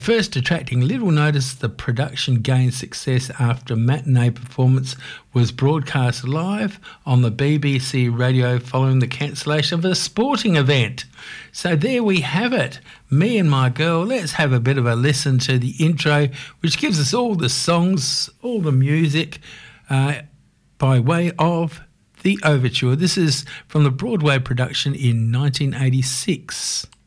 First attracting little notice, the production gained success after a matinee performance was broadcast live on the BBC radio following the cancellation of a sporting event. So there we have it. Me and My Girl. Let's have a bit of a listen to the intro, which gives us all the songs, all the music by way of the overture. This is from the Broadway production in 1986.